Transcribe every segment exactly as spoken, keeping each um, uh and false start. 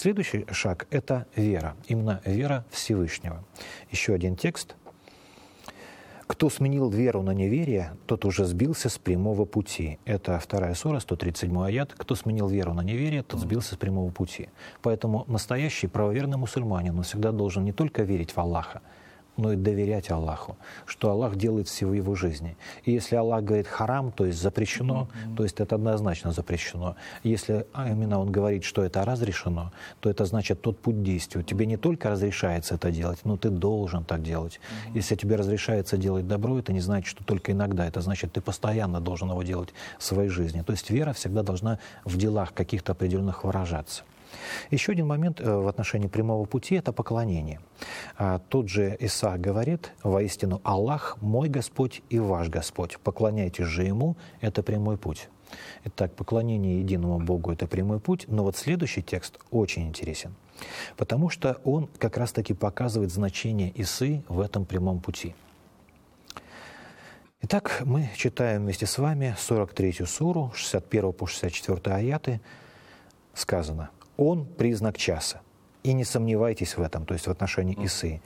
следующий шаг – это вера, именно вера Всевышнего. Еще один текст. «Кто сменил веру на неверие, тот уже сбился с прямого пути». Это вторая сура, сто тридцать седьмой аят. «Кто сменил веру на неверие, тот сбился с прямого пути». Поэтому настоящий правоверный мусульманин, он всегда должен не только верить в Аллаха, но и доверять Аллаху, что Аллах делает всего в его жизни. И если Аллах говорит харам, то есть запрещено, mm-hmm. то есть это однозначно запрещено. Если именно Он говорит, что это разрешено, то это значит тот путь действия. Тебе не только разрешается это делать, но ты должен так делать. Mm-hmm. Если тебе разрешается делать добро, это не значит, что только иногда. Это значит, ты постоянно должен его делать в своей жизни. То есть вера всегда должна в делах каких-то определенных выражаться. Еще один момент в отношении прямого пути – это поклонение. Тот же Иса говорит: «Воистину Аллах мой Господь и ваш Господь, поклоняйтесь же Ему, это прямой путь». Итак, поклонение единому Богу – это прямой путь, но вот следующий текст очень интересен, потому что он как раз-таки показывает значение Исы в этом прямом пути. Итак, мы читаем вместе с вами сорок третью суру, шестьдесят первый по шестьдесят четвёртый аяты. Сказано: «Он — признак часа, и не сомневайтесь в этом», то есть в отношении Исы.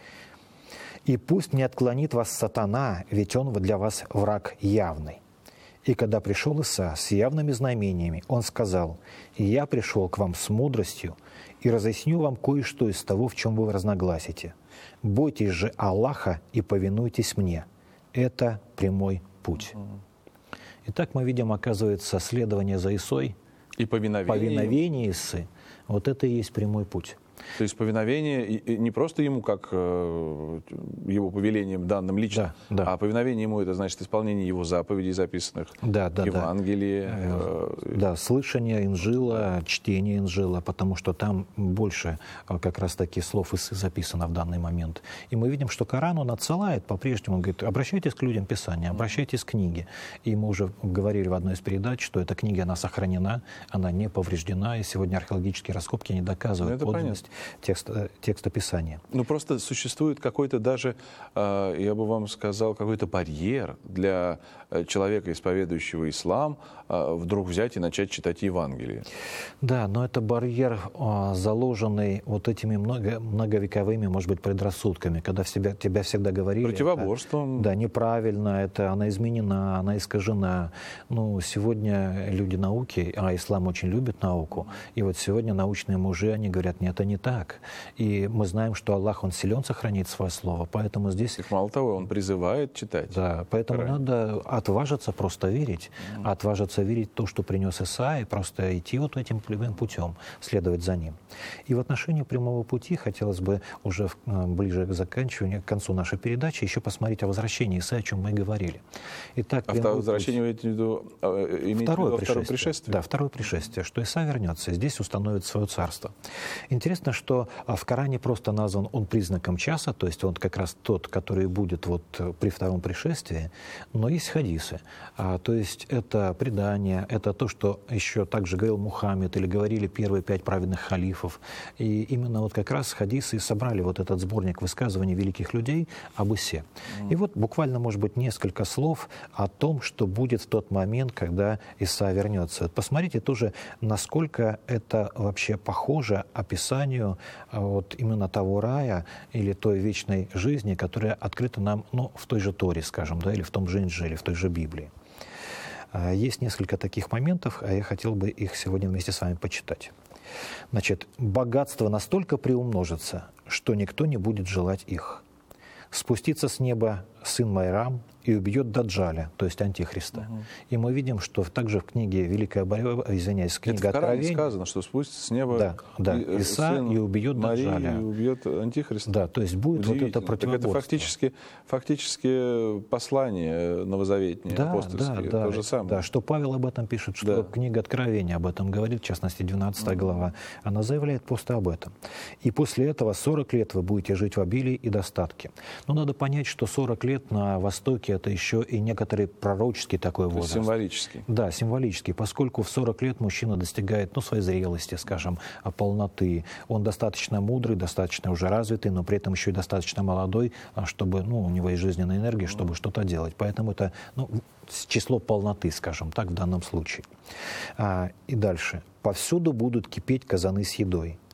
«И пусть не отклонит вас сатана, ведь он для вас враг явный. И когда пришел Иса с явными знамениями, он сказал: я пришел к вам с мудростью и разъясню вам кое-что из того, в чем вы разногласите. Бойтесь же Аллаха и повинуйтесь мне. Это прямой путь». Итак, мы видим, оказывается, следование за Исой и повиновение, повиновение Исы. Вот это и есть прямой путь. То есть повиновение не просто ему как э, его повелением данным лично, да, да. а повиновение ему — это значит исполнение его заповедей, записанных да, да, в Евангелии. Да. Э, да, слышание инжила, чтение инжила, потому что там больше как раз таки слов Исы записано в данный момент. И мы видим, что Коран он отсылает по-прежнему, он говорит: обращайтесь к людям Писания, обращайтесь к книге. И мы уже говорили в одной из передач, что эта книга, она сохранена, она не повреждена, и сегодня археологические раскопки не доказывают подлинность Текста, текста Писания. Ну, просто существует какой-то даже, э, я бы вам сказал, какой-то барьер для человека, исповедующего ислам, э, вдруг взять и начать читать Евангелие. Да, но это барьер, э, заложенный вот этими много, многовековыми, может быть, предрассудками, когда в себя, тебя всегда говорили... Противоборством. Это, да, неправильно, это она изменена, она искажена. Ну, сегодня люди науки, а ислам очень любит науку, и вот сегодня научные мужи, они говорят: нет, это не так. И мы знаем, что Аллах, Он силен сохранить свое слово, поэтому здесь... И мало того, Он призывает читать. Да, поэтому Коран. Надо отважиться просто верить, mm-hmm. отважиться верить в то, что принес Иса, и просто идти вот этим прямым путем, следовать за ним. И в отношении прямого пути хотелось бы уже ближе к заканчиванию, к концу нашей передачи еще посмотреть о возвращении Исы, о чем мы и говорили. Итак, а второе возвращение, вы имеете в виду, имеете второе, в виду пришествие. второе пришествие? Да, второе пришествие, что Иса вернется, здесь установит свое царство. Интересно, что в Коране просто назван он признаком часа, то есть он как раз тот, который будет вот при втором пришествии, но есть хадисы. А, то есть это предание, это то, что еще также говорил Мухаммед или говорили первые пять праведных халифов. И именно вот как раз хадисы собрали вот этот сборник высказываний великих людей об Исе. Mm. И вот буквально, может быть, несколько слов о том, что будет в тот момент, когда Иса вернется. Посмотрите тоже, насколько это вообще похоже описанию вот именно того рая или той вечной жизни, которая открыта нам, ну, в той же Торе, скажем, да, или в том же Инжиле, в той же Библии. Есть несколько таких моментов, а я хотел бы их сегодня вместе с вами почитать. Значит, богатство настолько приумножится, что никто не будет желать их. Спустится с неба сын Майрам и убьет Даджаля, то есть Антихриста. Угу. И мы видим, что также в книге Великая борьба, извиняюсь, книга Откровения сказано, что спустится с неба да, да, и, Иса и убьет Марии, Даджаля. И убьет Антихриста. Да, то есть будет вот это противоборство. Так это фактически, фактически послание новозаветнее, да, апостольское, да, да, то же самое. Да, что Павел об этом пишет, что да. книга Откровения об этом говорит, в частности, двенадцатая угу. глава, она заявляет просто об этом. И после этого сорок лет вы будете жить в обилии и достатке. Но надо понять, что сорок лет на Востоке это еще и некоторый пророческий такой то возраст. Символический. Да, символический, поскольку в сорок лет мужчина достигает, ну, своей зрелости, скажем, полноты. Он достаточно мудрый, достаточно уже развитый, но при этом еще и достаточно молодой, чтобы, ну, у него есть жизненная энергия, чтобы mm. что-то делать. Поэтому это, ну, число полноты, скажем так, в данном случае. А, и дальше. Повсюду будут кипеть казаны с едой.